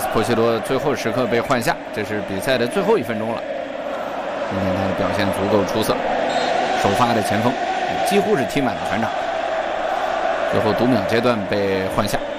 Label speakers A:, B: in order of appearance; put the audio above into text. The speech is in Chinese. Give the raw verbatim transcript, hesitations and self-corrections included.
A: 科西多最后时刻被换下，这是比赛的最后一分钟了。今天他的表现足够出色，首发的前锋几乎是踢满了全场，最后读秒阶段被换下。